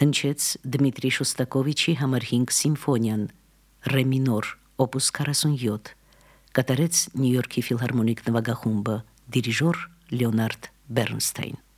հնչեց Դմիտրի Շոստակովիչի համար 5 սիմֆոնիան, ռե մինոր, օպուս 47, կատարեց Նյու Յորքի ֆիլհարմոնիկ նվագախումբը, դիրիժոր Լեոնարդ Բեռնստայն։